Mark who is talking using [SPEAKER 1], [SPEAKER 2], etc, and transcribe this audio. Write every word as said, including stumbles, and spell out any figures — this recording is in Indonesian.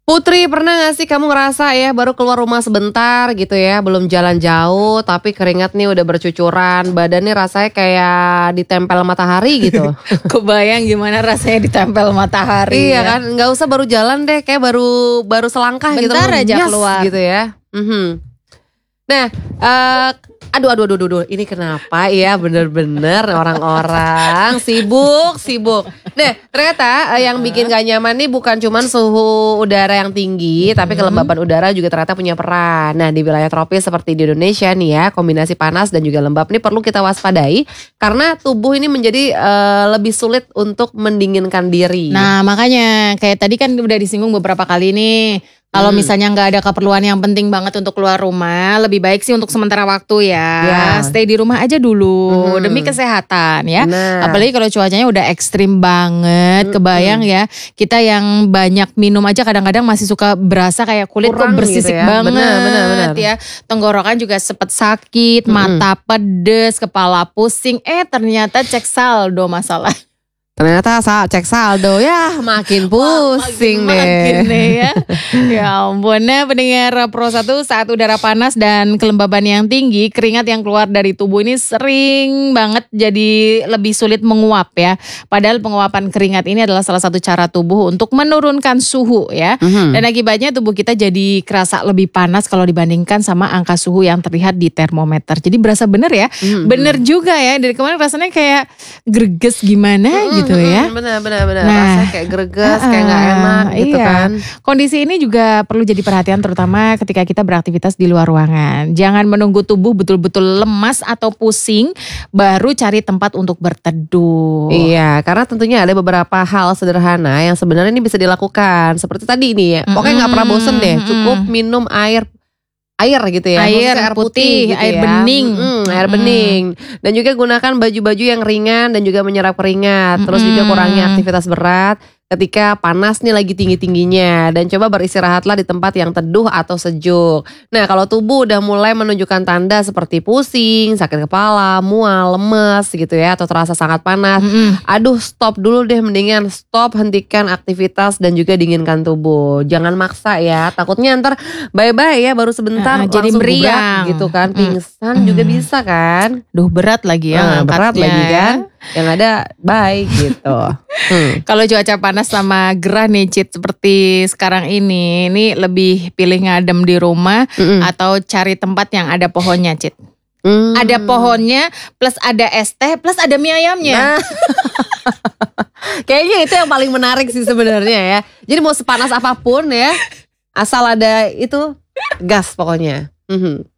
[SPEAKER 1] Putri, pernah gak sih kamu ngerasa ya baru keluar rumah sebentar gitu ya, belum jalan jauh tapi keringat nih udah bercucuran, badannya rasanya kayak ditempel matahari gitu.
[SPEAKER 2] Kebayang gimana rasanya ditempel matahari
[SPEAKER 1] Iya
[SPEAKER 2] ya.
[SPEAKER 1] kan, nggak usah baru jalan deh, kayak baru baru selangkah gitu,
[SPEAKER 2] Bentar aja
[SPEAKER 1] nyas
[SPEAKER 2] keluar.
[SPEAKER 1] gitu ya. Mhm. Nah, eh, aduh, aduh, aduh, aduh, aduh, ini kenapa ya bener-bener orang-orang sibuk, sibuk. Nah, ternyata eh, yang bikin gak nyaman nih bukan cuman suhu udara yang tinggi, tapi kelembaban udara juga ternyata punya peran. Nah, di wilayah tropis seperti di Indonesia nih ya, kombinasi panas dan juga lembab nih perlu kita waspadai karena tubuh ini menjadi eh, lebih sulit untuk mendinginkan diri.
[SPEAKER 2] Nah makanya kayak tadi kan udah disinggung beberapa kali nih. Kalau
[SPEAKER 1] Hmm.
[SPEAKER 2] misalnya nggak ada keperluan yang penting banget untuk keluar rumah, lebih baik sih untuk sementara waktu ya,
[SPEAKER 1] Ya.
[SPEAKER 2] stay di rumah aja dulu
[SPEAKER 1] Mhm.
[SPEAKER 2] demi kesehatan ya.
[SPEAKER 1] Nah.
[SPEAKER 2] Apalagi kalau cuacanya udah ekstrim banget, kebayang ya kita yang banyak minum aja kadang-kadang masih suka berasa kayak kulit
[SPEAKER 1] Kurang
[SPEAKER 2] kok bersisik
[SPEAKER 1] gitu ya.
[SPEAKER 2] banget
[SPEAKER 1] Benar, benar, benar.
[SPEAKER 2] ya. Tenggorokan juga sepet sakit, mata pedes, kepala pusing. Eh ternyata cek saldo masalah.
[SPEAKER 1] Ternyata saat cek saldo ya makin pusing
[SPEAKER 2] Makin- makin
[SPEAKER 1] deh.
[SPEAKER 2] deh ya. Ya ampun. Nah pendengar Pro satu, saat udara panas dan kelembaban yang tinggi, keringat yang keluar dari tubuh ini sering banget jadi lebih sulit menguap ya. Padahal penguapan keringat ini adalah salah satu cara tubuh untuk menurunkan suhu ya.
[SPEAKER 1] Mhm.
[SPEAKER 2] Dan akibatnya tubuh kita jadi kerasa lebih panas kalau dibandingkan sama angka suhu yang terlihat di termometer. Jadi berasa bener ya.
[SPEAKER 1] Mhm.
[SPEAKER 2] Bener juga ya. Dari kemarin rasanya kayak greges gimana gitu ya.
[SPEAKER 1] Benar, benar, benar.
[SPEAKER 2] Nah,
[SPEAKER 1] Rasanya kayak greges, kayak nggak
[SPEAKER 2] Ah,
[SPEAKER 1] enak gitu
[SPEAKER 2] iya.
[SPEAKER 1] kan.
[SPEAKER 2] Kondisi ini juga perlu jadi perhatian terutama ketika kita beraktivitas di luar ruangan. Jangan menunggu tubuh betul-betul lemas atau pusing baru cari tempat untuk berteduh.
[SPEAKER 1] Iya, karena tentunya ada beberapa hal sederhana yang sebenarnya ini bisa dilakukan. Seperti tadi nih ya, pokoknya nggak pernah bosen deh. Cukup minum air air gitu ya,
[SPEAKER 2] Air
[SPEAKER 1] maksudnya
[SPEAKER 2] putih,
[SPEAKER 1] gitu
[SPEAKER 2] air
[SPEAKER 1] ya.
[SPEAKER 2] bening.
[SPEAKER 1] Mm-mm, air
[SPEAKER 2] Mm-mm.
[SPEAKER 1] bening. Dan juga gunakan baju-baju yang ringan dan juga menyerap keringat. Terus juga
[SPEAKER 2] Mm-mm.
[SPEAKER 1] kurangi aktivitas berat ketika panas nih lagi tinggi-tingginya. Dan coba beristirahatlah di tempat yang teduh atau sejuk. Nah, kalau tubuh udah mulai menunjukkan tanda seperti pusing, sakit kepala, mual, lemes gitu ya, atau terasa sangat panas.
[SPEAKER 2] Mm-mm.
[SPEAKER 1] Aduh, stop dulu deh, mendingan stop, hentikan aktivitas dan juga dinginkan tubuh. Jangan maksa ya, takutnya ntar bye-bye ya baru sebentar
[SPEAKER 2] Ah, jadi
[SPEAKER 1] langsung
[SPEAKER 2] meriang.
[SPEAKER 1] bubrag gitu kan,
[SPEAKER 2] Mm.
[SPEAKER 1] pingsan juga bisa kan.
[SPEAKER 2] Duh berat lagi ya
[SPEAKER 1] Nah, berat
[SPEAKER 2] ngangkatnya
[SPEAKER 1] lagi
[SPEAKER 2] ya.
[SPEAKER 1] kan, yang ada bye gitu. Hmm.
[SPEAKER 2] Kalau cuaca panas sama gerah nih Cit seperti sekarang ini, ini lebih pilih ngadem di rumah
[SPEAKER 1] Mm-mm.
[SPEAKER 2] atau cari tempat yang ada pohonnya Cit?
[SPEAKER 1] Hmm.
[SPEAKER 2] Ada pohonnya plus ada es teh plus ada mie ayamnya.
[SPEAKER 1] Nah. Kayaknya itu yang paling menarik sih sebenarnya ya. Jadi mau sepanas apapun ya, asal ada itu gas pokoknya. Mhm.